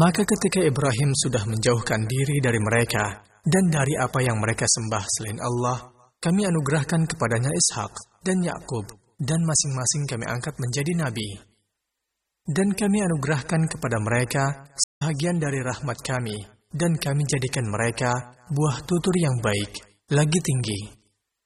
Maka ketika Ibrahim sudah menjauhkan diri dari mereka dan dari apa yang mereka sembah selain Allah, kami anugerahkan kepadanya Ishak dan Yakub, dan masing-masing kami angkat menjadi nabi. Dan kami anugerahkan kepada mereka sebagian dari rahmat kami, dan kami jadikan mereka buah tutur yang baik, lagi tinggi.